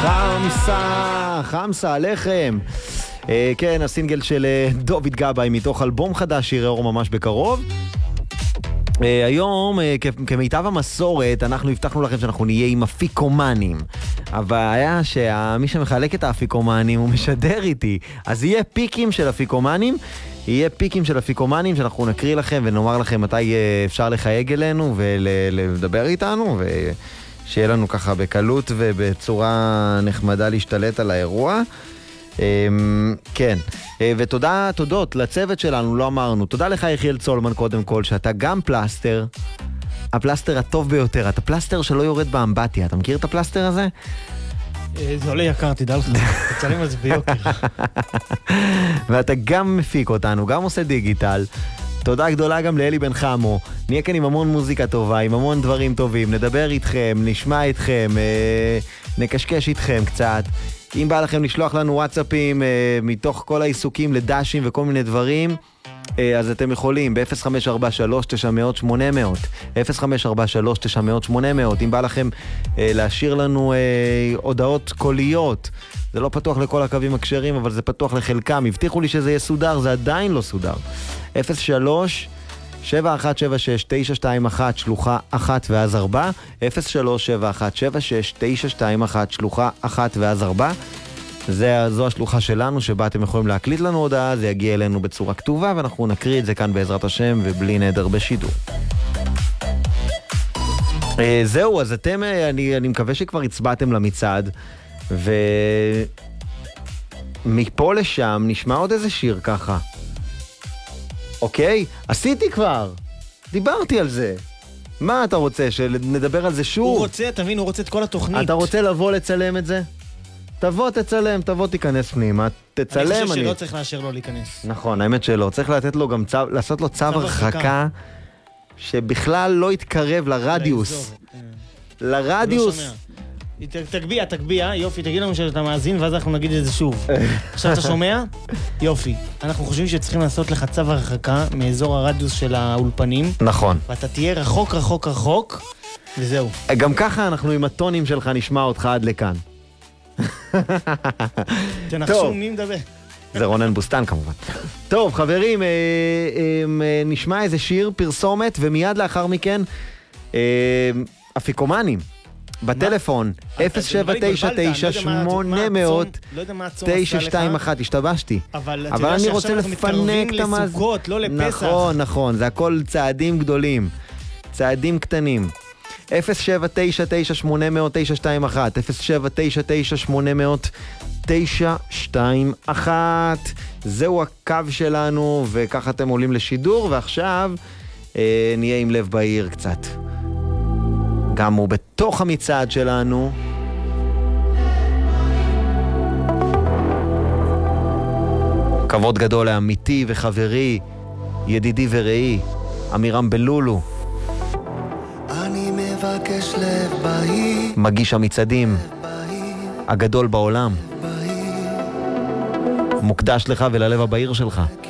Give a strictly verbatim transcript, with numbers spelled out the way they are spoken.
חמסה, חמסה עליכם. אה, כן, הסינגל של אה, דוד גבאי מתוך אלבום חדש שיראה אור ממש בקרוב. אה, היום, אה, כ- כמיטב המסורת, אנחנו הבטחנו לכם שאנחנו נהיה עם אפיקומנים. הבעיה שמי שמחלק את האפיקומנים הוא משדר איתי. אז יהיה פיקים של אפיקומנים, יהיה פיקים של אפיקומנים שאנחנו נקריא לכם ונאמר לכם מתי אה, אפשר לחייג אלינו ולדבר איתנו, ושיהיה לנו ככה בקלות ובצורה נחמדה להשתלט על האירוע. כן, ותודה, תודות לצוות שלנו, לא אמרנו. תודה לך יחיאל צולמן קודם כל, שאתה גם פלסטר, הפלסטר הטוב ביותר, אתה פלסטר שלא יורד באמבטיה. אתה מכיר את הפלסטר הזה? זה עולה יקר, תדע לך, תצלם על זה ביוקר. ואתה גם מפיק אותנו, גם עושה דיגיטל. תודה גדולה גם לאלי בן חמו. נהיה כאן עם המון מוזיקה טובה, עם המון דברים טובים, נדבר איתכם, נשמע איתכם, נקשקש איתכם קצת. אם בא לכם לשלוח לנו וואטסאפים אה, מתוך כל העיסוקים לדשים וכל מיני דברים, אה, אז אתם יכולים ב-אפס חמש ארבע שלוש תשע אפס אפס שמונה אפס אפס, אפס חמש ארבע שלוש תשע אפס אפס שמונה אפס אפס. אם בא לכם אה, להשאיר לנו אה, הודעות קוליות, זה לא פתוח לכל הקווים הכשרים, אבל זה פתוח לחלקם. הבטיחו לי שזה יהיה סודר, זה עדיין לא סודר. אפס שלוש שבע אחת שבע שש תשע שתיים אחת שלוחה אחת ואז ארבע, אפס שלוש שבע אחת שבע שש תשע שתיים אחת שלוחה אחת ואז ארבע. זה, זו השלוחה שלנו שבה אתם יכולים להקליט לנו הודעה, זה יגיע אלינו בצורה כתובה ואנחנו נקריא את זה כאן בעזרת השם ובלי נדר בשידור. זהו, אז אתם, אני, אני מקווה שכבר הצבעתם למצעד, ומפה לשם נשמע עוד איזה שיר ככה. אוקיי? עשיתי כבר. דיברתי על זה. מה אתה רוצה? שנדבר על זה שוב? הוא רוצה, תבין, הוא רוצה את כל התוכנית. אתה רוצה לבוא לצלם את זה? תבוא, תצלם, תבוא, תיכנס פנימה. תצלם. אני חושב שלא צריך לאשר לו להיכנס. נכון, האמת שלא. צריך לתת לו גם צו, לעשות לו צו הרחקה, שבכלל לא יתקרב לרדיוס. לרדיוס. תגביע, תגביע, יופי, תגיד לנו שאתה מאזין, ואז אנחנו נגיד את זה שוב. עכשיו אתה שומע? יופי. אנחנו חושבים שצריכים לעשות לך צו הרחקה מאזור הרדיוס של האולפנים. נכון. ואתה תהיה רחוק, רחוק, רחוק, וזהו. גם ככה אנחנו עם הטונים שלך נשמע אותך עד לכאן. תנחשו מי מדבר. זה רונן בוסטן כמובן. טוב, חברים, אה, אה, נשמע איזה שיר, פרסומת, ומיד לאחר מכן, אה, אפיקומנים. בטלפון, אפס שבע תשע תשע שמונה אפס אפס תשע שתיים אחת, השתבשתי. אבל אני רוצה לפנק את המאז... לסוכות, לא לפסח. נכון, נכון, זה הכל צעדים גדולים, צעדים קטנים. אפס שבע תשע תשע שמונה אפס אפס תשע שתיים אחת, אפס שבע תשע תשע שמונה אפס אפס תשע שתיים אחת. זהו הקו שלנו, וככה אתם עולים לשידור, ועכשיו אה, נהיה עם לב בעיר קצת. גם הוא בתוך המצעד שלנו. כבוד גדול לאמיתי וחברי, ידידי ורעי, אמירם בלולו. אני מבקש לב בהיר, מגיש המצעדים הגדול בעולם. מוקדש לך וללב הבהיר שלך.